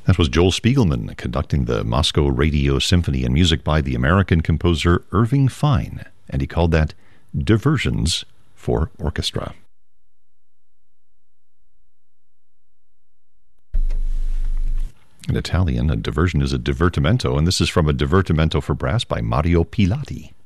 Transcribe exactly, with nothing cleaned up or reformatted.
That was Joel Spiegelman conducting the Moscow Radio Symphony, and music by the American composer Irving Fine, and he called that Diversions for Orchestra. In Italian, a diversion is a divertimento, and this is from a divertimento for brass by Mario Pilati.